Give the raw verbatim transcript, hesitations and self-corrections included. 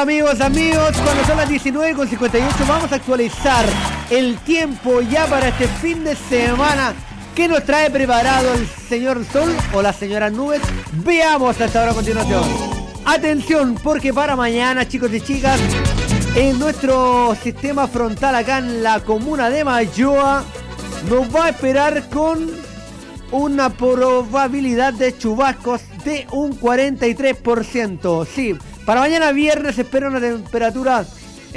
amigos, amigos, cuando son las diecinueve con cincuenta y ocho vamos a actualizar el tiempo ya para este fin de semana. ¿Qué nos trae preparado el señor Sol o la señora Nubes? Veamos hasta ahora a continuación. Atención, porque para mañana, chicos y chicas, en nuestro sistema frontal acá en la comuna de Mayoa, nos va a esperar con una probabilidad de chubascos de un cuarenta y tres por ciento. Sí, para mañana viernes se espera una temperatura